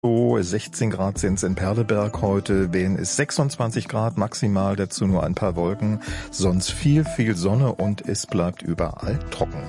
16 Grad sind es in Perleberg heute, Wien ist 26 Grad maximal, dazu nur ein paar Wolken, sonst viel Sonne und es bleibt überall trocken.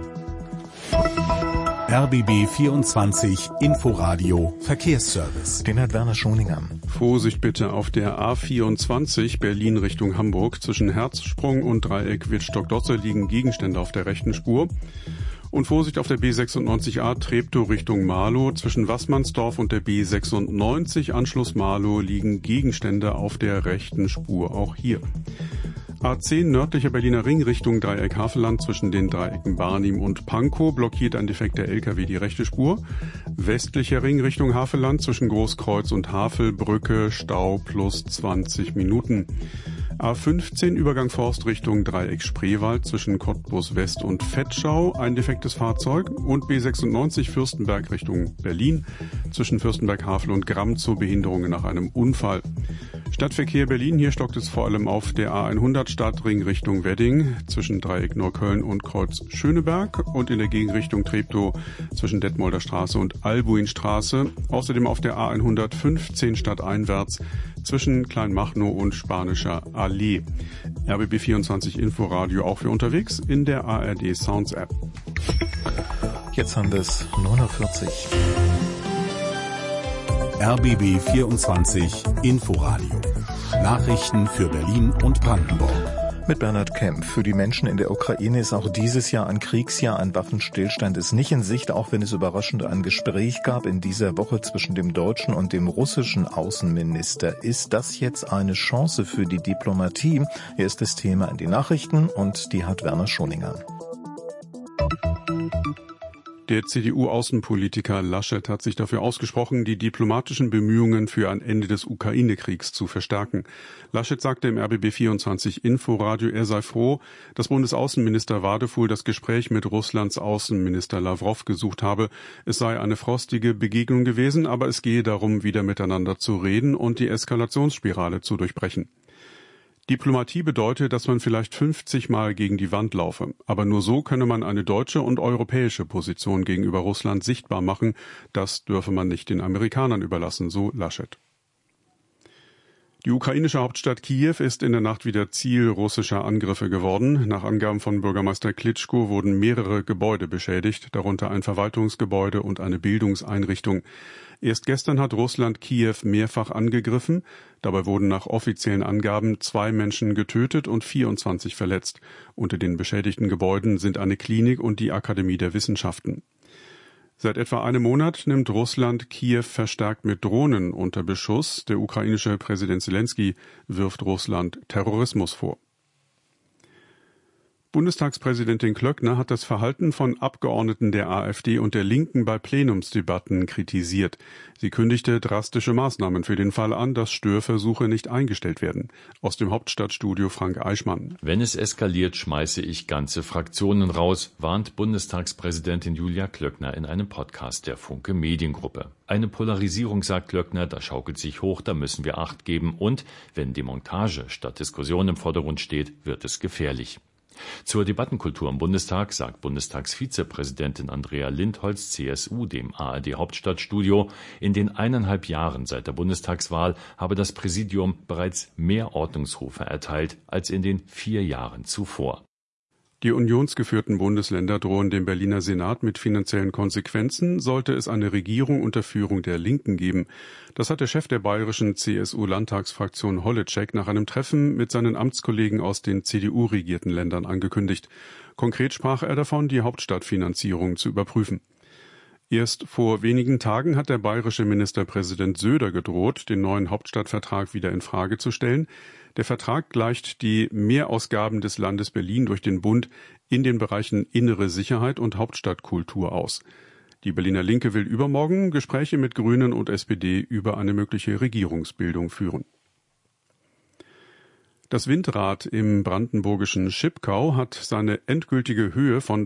RBB 24 Inforadio Verkehrsservice. Den hat Werner Schoninger. Vorsicht bitte auf der A24 Berlin Richtung Hamburg. Zwischen Herzsprung und Dreieck Wittstock-Dosse liegen Gegenstände auf der rechten Spur. Und Vorsicht auf der B96A Treptow Richtung Marlow. Zwischen Waßmannsdorf und der B96 Anschluss Marlow liegen Gegenstände auf der rechten Spur. Auch hier. A10 nördlicher Berliner Ring Richtung Dreieck Havelland zwischen den Dreiecken Barnim und Pankow blockiert ein defekter LKW die rechte Spur. Westlicher Ring Richtung Havelland zwischen Großkreuz und Havelbrücke Stau plus 20 Minuten. A15 Übergang Forst Richtung Dreieck Spreewald zwischen Cottbus West und Vetschau ein defektes Fahrzeug und B96 Fürstenberg Richtung Berlin zwischen Fürstenberg-Havel und Gramm zur Behinderung nach einem Unfall. Stadtverkehr Berlin, hier stockt es vor allem auf der A100 Stadtring Richtung Wedding zwischen Dreieck Neukölln und Kreuz Schöneberg und in der Gegenrichtung Treptow zwischen Detmolder Straße und Albuinstraße. Außerdem auf der A115 stadteinwärts zwischen Kleinmachnow und Spanischer Allee. RBB 24 Inforadio auch für unterwegs in der ARD Sounds App. Jetzt haben wir es 9:40 Uhr. RBB 24 Inforadio. Nachrichten für Berlin und Brandenburg. Mit Bernhard Kemp. Für die Menschen in der Ukraine ist auch dieses Jahr ein Kriegsjahr. Ein Waffenstillstand ist nicht in Sicht, auch wenn es überraschend ein Gespräch gab in dieser Woche zwischen dem deutschen und dem russischen Außenminister. Ist das jetzt eine Chance für die Diplomatie? Hier ist das Thema in die Nachrichten und die hat Werner Schoninger. Der CDU-Außenpolitiker Laschet hat sich dafür ausgesprochen, die diplomatischen Bemühungen für ein Ende des Ukraine-Kriegs zu verstärken. Laschet sagte im RBB 24 Inforadio, er sei froh, dass Bundesaußenminister Wadefuhl das Gespräch mit Russlands Außenminister Lawrow gesucht habe. Es sei eine frostige Begegnung gewesen, aber es gehe darum, wieder miteinander zu reden und die Eskalationsspirale zu durchbrechen. Diplomatie bedeutet, dass man vielleicht 50 Mal gegen die Wand laufe. Aber nur so könne man eine deutsche und europäische Position gegenüber Russland sichtbar machen. Das dürfe man nicht den Amerikanern überlassen, so Laschet. Die ukrainische Hauptstadt Kiew ist in der Nacht wieder Ziel russischer Angriffe geworden. Nach Angaben von Bürgermeister Klitschko wurden mehrere Gebäude beschädigt, darunter ein Verwaltungsgebäude und eine Bildungseinrichtung. Erst gestern hat Russland Kiew mehrfach angegriffen. Dabei wurden nach offiziellen Angaben 2 Menschen getötet und 24 verletzt. Unter den beschädigten Gebäuden sind eine Klinik und die Akademie der Wissenschaften. Seit etwa einem Monat nimmt Russland Kiew verstärkt mit Drohnen unter Beschuss. Der ukrainische Präsident Selenskyj wirft Russland Terrorismus vor. Bundestagspräsidentin Klöckner hat das Verhalten von Abgeordneten der AfD und der Linken bei Plenumsdebatten kritisiert. Sie kündigte drastische Maßnahmen für den Fall an, dass Störversuche nicht eingestellt werden. Aus dem Hauptstadtstudio Frank Eichmann. Wenn es eskaliert, schmeiße ich ganze Fraktionen raus, warnt Bundestagspräsidentin Julia Klöckner in einem Podcast der Funke Mediengruppe. Eine Polarisierung, sagt Klöckner, da schaukelt sich hoch, da müssen wir Acht geben und wenn Demontage statt Diskussion im Vordergrund steht, wird es gefährlich. Zur Debattenkultur im Bundestag sagt Bundestagsvizepräsidentin Andrea Lindholz, CSU, dem ARD-Hauptstadtstudio, in den 1,5 Jahren seit der Bundestagswahl habe das Präsidium bereits mehr Ordnungsrufe erteilt als in den 4 Jahren zuvor. Die unionsgeführten Bundesländer drohen dem Berliner Senat mit finanziellen Konsequenzen, sollte es eine Regierung unter Führung der Linken geben. Das hat der Chef der bayerischen CSU-Landtagsfraktion Holleczek nach einem Treffen mit seinen Amtskollegen aus den CDU-regierten Ländern angekündigt. Konkret sprach er davon, die Hauptstadtfinanzierung zu überprüfen. Erst vor wenigen Tagen hat der bayerische Ministerpräsident Söder gedroht, den neuen Hauptstadtvertrag wieder in Frage zu stellen. Der Vertrag gleicht die Mehrausgaben des Landes Berlin durch den Bund in den Bereichen innere Sicherheit und Hauptstadtkultur aus. Die Berliner Linke will übermorgen Gespräche mit Grünen und SPD über eine mögliche Regierungsbildung führen. Das Windrad im brandenburgischen Schipkau hat seine endgültige Höhe von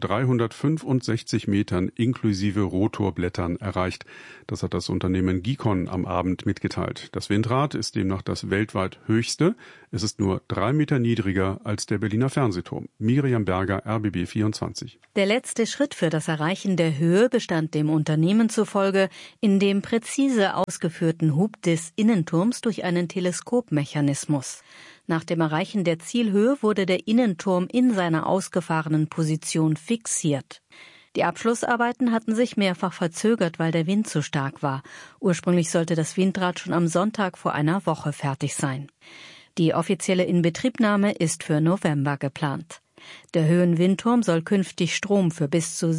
365 Metern inklusive Rotorblättern erreicht. Das hat das Unternehmen Gicon am Abend mitgeteilt. Das Windrad ist demnach das weltweit höchste. Es ist nur 3 Meter niedriger als der Berliner Fernsehturm. Miriam Berger, RBB 24. Der letzte Schritt für das Erreichen der Höhe bestand dem Unternehmen zufolge in dem präzise ausgeführten Hub des Innenturms durch einen Teleskopmechanismus. Nach dem Erreichen der Zielhöhe wurde der Innenturm in seiner ausgefahrenen Position fixiert. Die Abschlussarbeiten hatten sich mehrfach verzögert, weil der Wind zu stark war. Ursprünglich sollte das Windrad schon am Sonntag vor einer Woche fertig sein. Die offizielle Inbetriebnahme ist für November geplant. Der Höhenwindturm soll künftig Strom für bis zu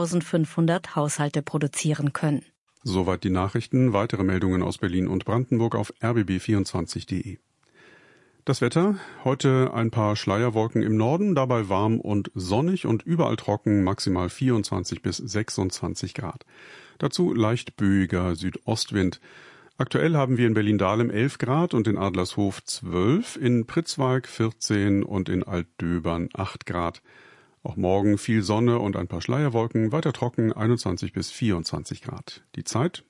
7.500 Haushalte produzieren können. Soweit die Nachrichten. Weitere Meldungen aus Berlin und Brandenburg auf rbb24.de. Das Wetter, heute ein paar Schleierwolken im Norden, dabei warm und sonnig und überall trocken, maximal 24 bis 26 Grad. Dazu leicht böiger Südostwind. Aktuell haben wir in Berlin-Dahlem 11 Grad und in Adlershof 12, in Pritzwalk 14 und in Altdöbern 8 Grad. Auch morgen viel Sonne und ein paar Schleierwolken, weiter trocken 21 bis 24 Grad. Die Zeit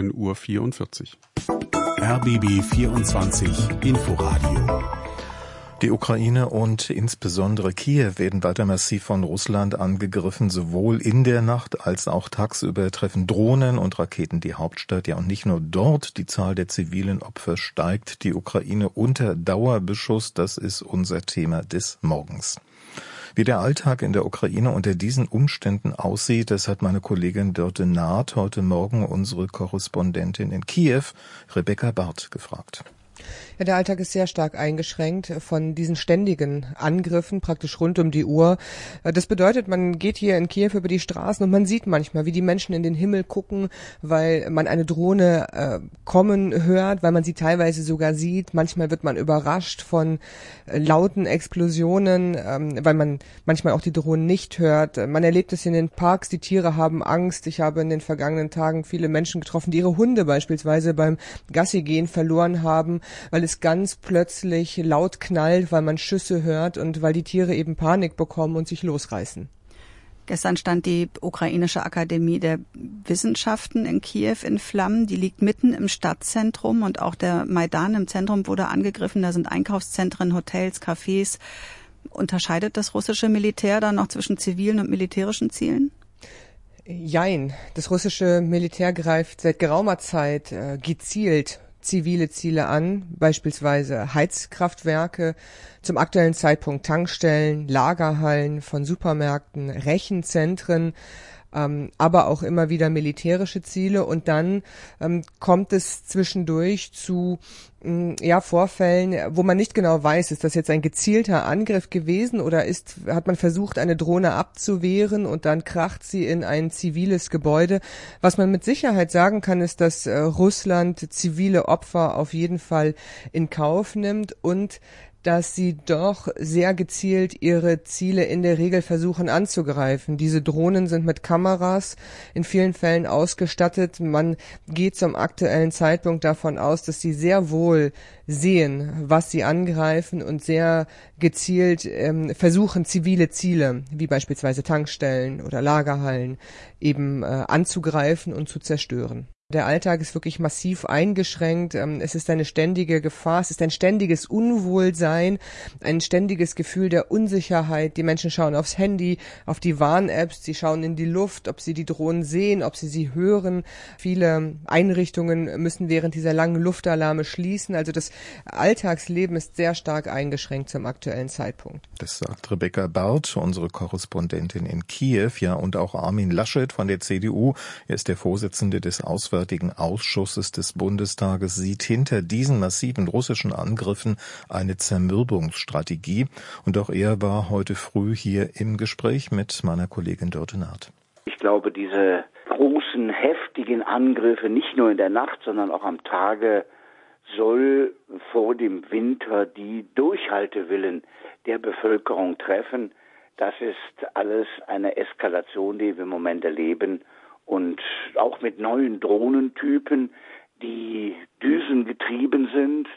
9:44 Uhr. RBB 24 Inforadio. Die Ukraine und insbesondere Kiew werden weiter massiv von Russland angegriffen. Sowohl in der Nacht als auch tagsüber treffen Drohnen und Raketen die Hauptstadt. Ja, und nicht nur dort. Die Zahl der zivilen Opfer steigt. Die Ukraine unter Dauerbeschuss. Das ist unser Thema des Morgens. Wie der Alltag in der Ukraine unter diesen Umständen aussieht, das hat meine Kollegin Dörte Naht heute Morgen unsere Korrespondentin in Kiew, Rebecca Barth, gefragt. Ja, der Alltag ist sehr stark eingeschränkt von diesen ständigen Angriffen, praktisch rund um die Uhr. Das bedeutet, man geht hier in Kiew über die Straßen und man sieht manchmal, wie die Menschen in den Himmel gucken, weil man eine Drohne kommen hört, weil man sie teilweise sogar sieht. Manchmal wird man überrascht von lauten Explosionen, weil man manchmal auch die Drohnen nicht hört. Man erlebt es in den Parks, die Tiere haben Angst. Ich habe in den vergangenen Tagen viele Menschen getroffen, die ihre Hunde beispielsweise beim Gassigehen verloren haben, weil es ganz plötzlich laut knallt, weil man Schüsse hört und weil die Tiere eben Panik bekommen und sich losreißen. Gestern stand die ukrainische Akademie der Wissenschaften in Kiew in Flammen. Die liegt mitten im Stadtzentrum und auch der Maidan im Zentrum wurde angegriffen. Da sind Einkaufszentren, Hotels, Cafés. Unterscheidet das russische Militär dann noch zwischen zivilen und militärischen Zielen? Jein. Das russische Militär greift seit geraumer Zeit gezielt zivile Ziele an, beispielsweise Heizkraftwerke, zum aktuellen Zeitpunkt Tankstellen, Lagerhallen von Supermärkten, Rechenzentren, aber auch immer wieder militärische Ziele. Und dann kommt es zwischendurch zu Vorfällen, wo man nicht genau weiß, ist das jetzt ein gezielter Angriff gewesen oder hat man versucht, eine Drohne abzuwehren und dann kracht sie in ein ziviles Gebäude. Was man mit Sicherheit sagen kann, ist, dass Russland zivile Opfer auf jeden Fall in Kauf nimmt und dass sie doch sehr gezielt ihre Ziele in der Regel versuchen anzugreifen. Diese Drohnen sind mit Kameras in vielen Fällen ausgestattet. Man geht zum aktuellen Zeitpunkt davon aus, dass sie sehr wohl sehen, was sie angreifen und sehr gezielt versuchen, zivile Ziele, wie beispielsweise Tankstellen oder Lagerhallen, eben anzugreifen und zu zerstören. Der Alltag ist wirklich massiv eingeschränkt. Es ist eine ständige Gefahr, es ist ein ständiges Unwohlsein, ein ständiges Gefühl der Unsicherheit. Die Menschen schauen aufs Handy, auf die Warn-Apps, sie schauen in die Luft, ob sie die Drohnen sehen, ob sie hören. Viele Einrichtungen müssen während dieser langen Luftalarme schließen. Also das Alltagsleben ist sehr stark eingeschränkt zum aktuellen Zeitpunkt. Das sagt Rebecca Barth, unsere Korrespondentin in Kiew. Ja, und auch Armin Laschet von der CDU. Er ist der Vorsitzende des Auswärtigen Ausschusses des Bundestages, sieht hinter diesen massiven russischen Angriffen eine Zermürbungsstrategie. Und auch er war heute früh hier im Gespräch mit meiner Kollegin Dörte Naht. Ich glaube, diese großen, heftigen Angriffe, nicht nur in der Nacht, sondern auch am Tage, soll vor dem Winter die Durchhaltewillen der Bevölkerung treffen. Das ist alles eine Eskalation, die wir im Moment erleben. Und auch mit neuen Drohnentypen, die düsengetrieben sind, die also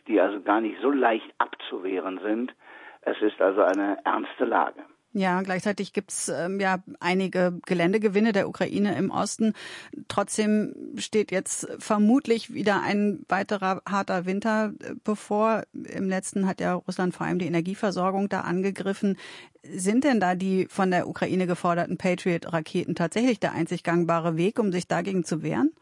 gar nicht so leicht abzuwehren sind. Es ist also eine ernste Lage. Ja, gleichzeitig gibt's einige Geländegewinne der Ukraine im Osten. Trotzdem steht jetzt vermutlich wieder ein weiterer harter Winter bevor. Im letzten hat ja Russland vor allem die Energieversorgung da angegriffen. Sind denn da die von der Ukraine geforderten Patriot-Raketen tatsächlich der einzig gangbare Weg, um sich dagegen zu wehren?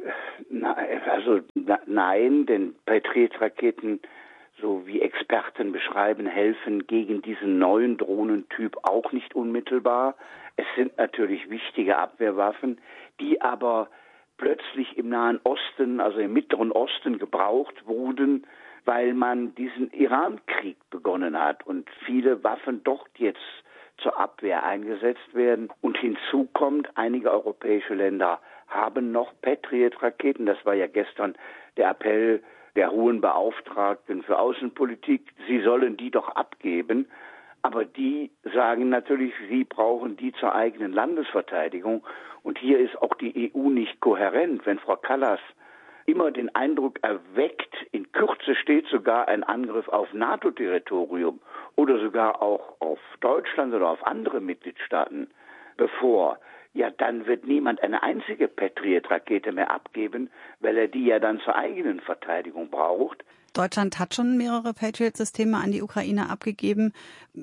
Nein, denn Patriot-Raketen, so wie Experten beschreiben, helfen gegen diesen neuen Drohnentyp auch nicht unmittelbar. Es sind natürlich wichtige Abwehrwaffen, die aber plötzlich im Nahen Osten, also im Mittleren Osten gebraucht wurden, weil man diesen Iran-Krieg begonnen hat und viele Waffen dort jetzt zur Abwehr eingesetzt werden. Und hinzu kommt, einige europäische Länder haben noch Patriot-Raketen. Das war ja gestern der Appell der hohen Beauftragten für Außenpolitik. Sie sollen die doch abgeben. Aber die sagen natürlich, sie brauchen die zur eigenen Landesverteidigung. Und hier ist auch die EU nicht kohärent. Wenn Frau Kallas immer den Eindruck erweckt, in Kürze steht sogar ein Angriff auf NATO-Territorium oder sogar auch auf Deutschland oder auf andere Mitgliedstaaten bevor, ja, dann wird niemand eine einzige Patriot-Rakete mehr abgeben, weil er die ja dann zur eigenen Verteidigung braucht. Deutschland hat schon mehrere Patriot-Systeme an die Ukraine abgegeben.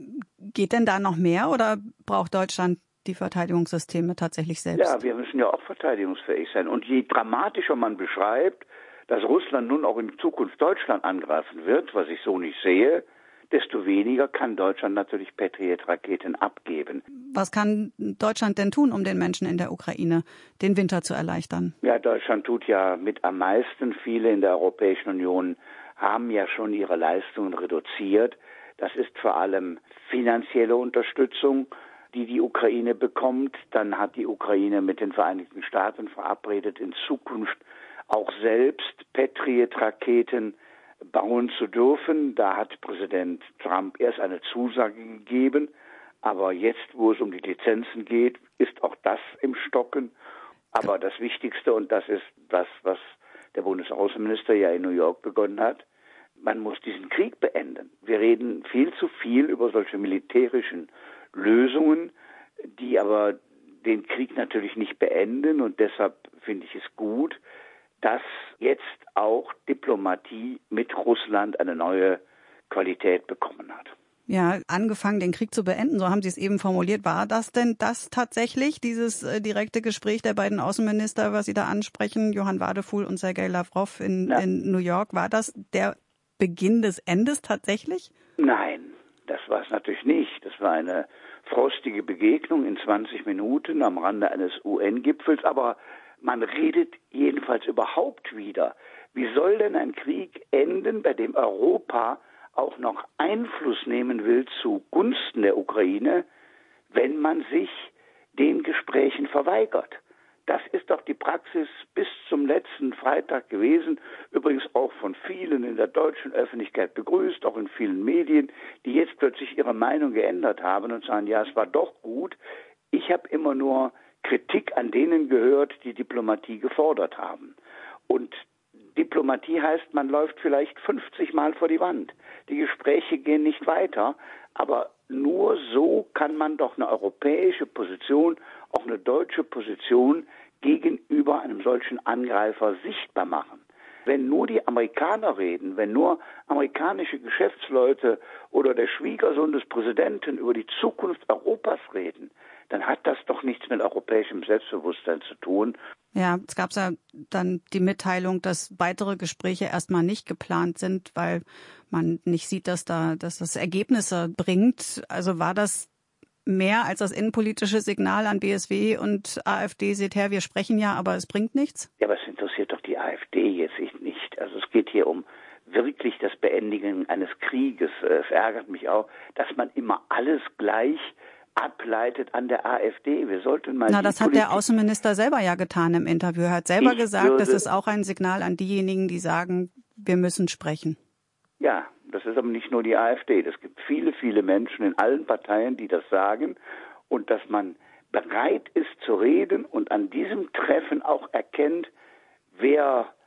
Geht denn da noch mehr oder braucht Deutschland die Verteidigungssysteme tatsächlich selbst? Ja, wir müssen ja auch verteidigungsfähig sein. Und je dramatischer man beschreibt, dass Russland nun auch in Zukunft Deutschland angreifen wird, was ich so nicht sehe, desto weniger kann Deutschland natürlich Patriot-Raketen abgeben. Was kann Deutschland denn tun, um den Menschen in der Ukraine den Winter zu erleichtern? Ja, Deutschland tut ja mit am meisten. Viele in der Europäischen Union haben ja schon ihre Leistungen reduziert. Das ist vor allem finanzielle Unterstützung, die die Ukraine bekommt. Dann hat die Ukraine mit den Vereinigten Staaten verabredet, in Zukunft auch selbst Patriot-Raketen bauen zu dürfen. Da hat Präsident Trump erst eine Zusage gegeben, aber jetzt, wo es um die Lizenzen geht, ist auch das im Stocken. Aber das Wichtigste, und das ist das, was der Bundesaußenminister ja in New York begonnen hat, man muss diesen Krieg beenden. Wir reden viel zu viel über solche militärischen Lösungen, die aber den Krieg natürlich nicht beenden, und deshalb finde ich es gut, dass jetzt auch Diplomatie mit Russland eine neue Qualität bekommen hat. Ja, angefangen, den Krieg zu beenden, so haben Sie es eben formuliert. War das denn das tatsächlich, dieses direkte Gespräch der beiden Außenminister, was Sie da ansprechen, Johann Wadefuhl und Sergei Lavrov in New York? War das der Beginn des Endes tatsächlich? Nein, das war es natürlich nicht. Das war eine frostige Begegnung in 20 Minuten am Rande eines UN-Gipfels, aber man redet jedenfalls überhaupt wieder. Wie soll denn ein Krieg enden, bei dem Europa auch noch Einfluss nehmen will zugunsten der Ukraine, wenn man sich den Gesprächen verweigert? Das ist doch die Praxis bis zum letzten Freitag gewesen, übrigens auch von vielen in der deutschen Öffentlichkeit begrüßt, auch in vielen Medien, die jetzt plötzlich ihre Meinung geändert haben und sagen, ja, es war doch gut. Ich habe immer nur Kritik an denen gehört, die Diplomatie gefordert haben. Und Diplomatie heißt, man läuft vielleicht 50 Mal vor die Wand. Die Gespräche gehen nicht weiter, aber nur so kann man doch eine europäische Position, auch eine deutsche Position gegenüber einem solchen Angreifer sichtbar machen. Wenn nur die Amerikaner reden, wenn nur amerikanische Geschäftsleute oder der Schwiegersohn des Präsidenten über die Zukunft Europas reden, dann hat das doch nichts mit europäischem Selbstbewusstsein zu tun. Ja, es gab ja dann die Mitteilung, dass weitere Gespräche erstmal nicht geplant sind, weil man nicht sieht, dass das Ergebnisse bringt. Also war das mehr als das innenpolitische Signal an BSW und AfD, seht her, wir sprechen ja, aber es bringt nichts? Ja, aber es interessiert doch die AfD jetzt nicht. Also es geht hier um wirklich das Beendigen eines Krieges. Es ärgert mich auch, dass man immer alles gleich ableitet an der AfD. Wir sollten mal. Na, das hat der Außenminister selber ja getan im Interview. Er hat selber gesagt, das ist auch ein Signal an diejenigen, die sagen, wir müssen sprechen. Ja, das ist aber nicht nur die AfD. Es gibt viele, viele Menschen in allen Parteien, die das sagen. Und dass man bereit ist zu reden und an diesem Treffen auch erkennt, wer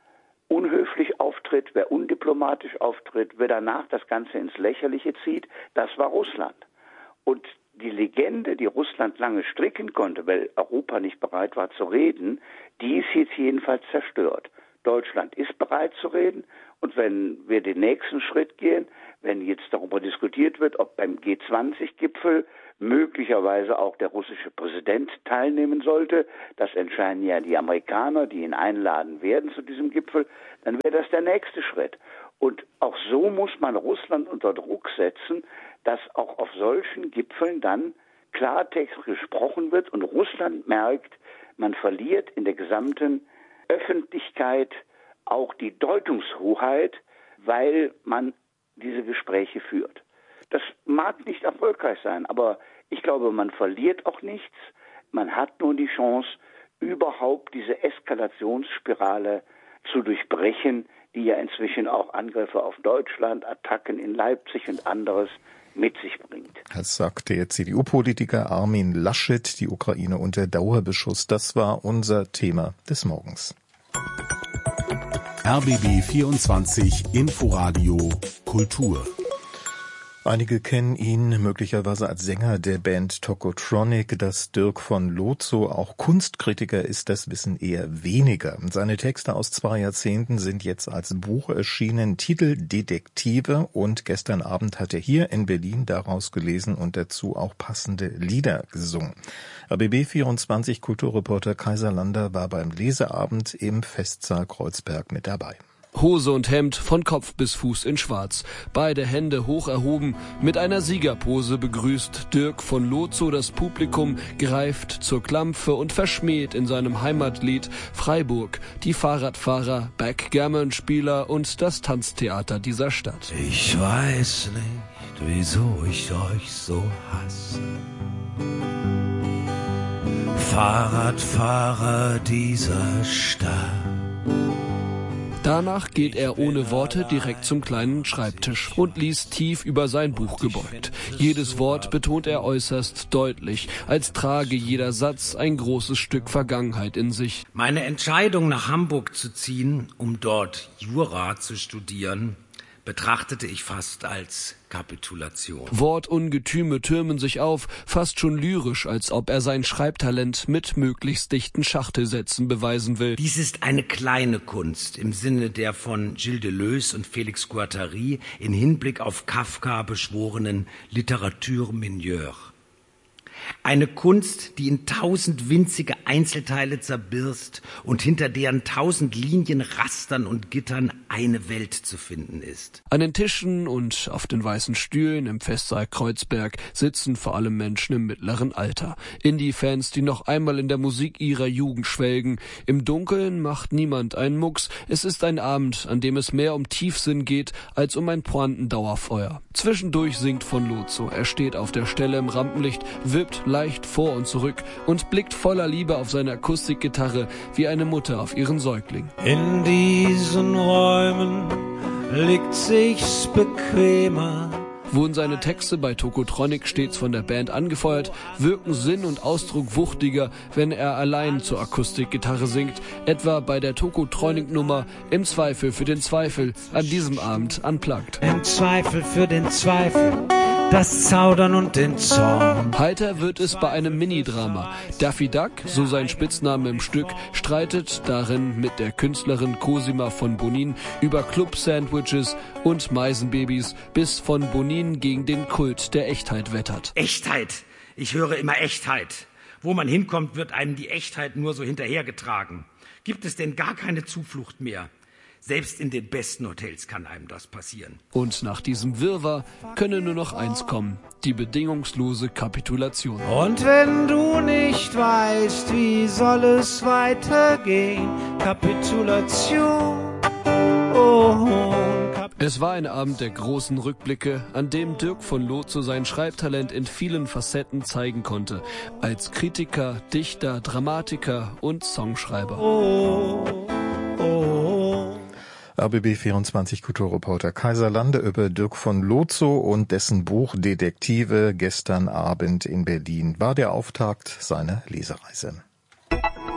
unhöflich auftritt, wer undiplomatisch auftritt, wer danach das Ganze ins Lächerliche zieht, das war Russland. Und die Legende, die Russland lange stricken konnte, weil Europa nicht bereit war zu reden, die ist jetzt jedenfalls zerstört. Deutschland ist bereit zu reden, und wenn wir den nächsten Schritt gehen, wenn jetzt darüber diskutiert wird, ob beim G20-Gipfel möglicherweise auch der russische Präsident teilnehmen sollte, das entscheiden ja die Amerikaner, die ihn einladen werden zu diesem Gipfel, dann wäre das der nächste Schritt. Und auch so muss man Russland unter Druck setzen, dass auch auf solchen Gipfeln dann Klartext gesprochen wird und Russland merkt, man verliert in der gesamten Öffentlichkeit auch die Deutungshoheit, weil man diese Gespräche führt. Das mag nicht erfolgreich sein, aber ich glaube, man verliert auch nichts. Man hat nur die Chance, überhaupt diese Eskalationsspirale zu durchbrechen, die ja inzwischen auch Angriffe auf Deutschland, Attacken in Leipzig und anderes mit sich bringt. Das sagt der CDU-Politiker Armin Laschet, die Ukraine unter Dauerbeschuss. Das war unser Thema des Morgens. RBB 24 Inforadio Kultur. Einige kennen ihn möglicherweise als Sänger der Band Tokotronic. Dass Dirk von Lozo auch Kunstkritiker ist, das wissen eher weniger. Seine Texte aus 2 Jahrzehnten sind jetzt als Buch erschienen. Titel Detektive, und gestern Abend hat er hier in Berlin daraus gelesen und dazu auch passende Lieder gesungen. RBB 24 Kulturreporter Kaiser Lander war beim Leseabend im Festsaal Kreuzberg mit dabei. Hose und Hemd von Kopf bis Fuß in Schwarz. Beide Hände hoch erhoben, mit einer Siegerpose begrüßt Dirk von Lozo das Publikum, greift zur Klampfe und verschmäht in seinem Heimatlied Freiburg die Fahrradfahrer, Backgammon-Spieler und das Tanztheater dieser Stadt. Ich weiß nicht, wieso ich euch so hasse. Fahrradfahrer dieser Stadt. Danach geht er ohne Worte direkt zum kleinen Schreibtisch und liest tief über sein Buch gebeugt. Jedes Wort betont er äußerst deutlich, als trage jeder Satz ein großes Stück Vergangenheit in sich. Meine Entscheidung, nach Hamburg zu ziehen, um dort Jura zu studieren, betrachtete ich fast als Kapitulation. Wortungetüme türmen sich auf, fast schon lyrisch, als ob er sein Schreibtalent mit möglichst dichten Schachtelsätzen beweisen will. Dies ist eine kleine Kunst im Sinne der von Gilles Deleuze und Félix Guattari in Hinblick auf Kafka beschworenen Literature mineure. Eine Kunst, die in 1000 winzige Einzelteile zerbirst und hinter deren 1000 Linien, Rastern und Gittern eine Welt zu finden ist. An den Tischen und auf den weißen Stühlen im Festsaal Kreuzberg sitzen vor allem Menschen im mittleren Alter. Indie-Fans, die noch einmal in der Musik ihrer Jugend schwelgen. Im Dunkeln macht niemand einen Mucks. Es ist ein Abend, an dem es mehr um Tiefsinn geht, als um ein Pointendauerfeuer. Zwischendurch singt von Lozo. Er steht auf der Stelle im Rampenlicht, wippt leicht vor und zurück und blickt voller Liebe auf seine Akustikgitarre wie eine Mutter auf ihren Säugling. In diesen Räumen liegt sich's bequemer. Wurden seine Texte bei Tokotronic stets von der Band angefeuert, wirken Sinn und Ausdruck wuchtiger, wenn er allein zur Akustikgitarre singt, etwa bei der Tokotronic-Nummer Im Zweifel für den Zweifel, an diesem Abend unplugged. Im Zweifel für den Zweifel, das Zaudern und den Zorn. Heiter wird es bei einem Mini-Drama. Daffy Duck, so sein Spitzname im Stück, streitet darin mit der Künstlerin Cosima von Bonin über Club-Sandwiches und Meisenbabys, bis von Bonin gegen den Kult der Echtheit wettert. Echtheit! Ich höre immer Echtheit. Wo man hinkommt, wird einem die Echtheit nur so hinterhergetragen. Gibt es denn gar keine Zuflucht mehr? Selbst in den besten Hotels kann einem das passieren. Und nach diesem Wirrwarr könne nur noch eins kommen: die bedingungslose Kapitulation. Und wenn du nicht weißt, wie soll es weitergehen? Kapitulation. Oh. Es war ein Abend der großen Rückblicke, an dem Dirk von Lozo sein Schreibtalent in vielen Facetten zeigen konnte. Als Kritiker, Dichter, Dramatiker und Songschreiber. RBB 24 Kulturreporter Kaiser Lande über Dirk von Lozo und dessen Buch Detektive. Gestern Abend in Berlin war der Auftakt seiner Lesereise.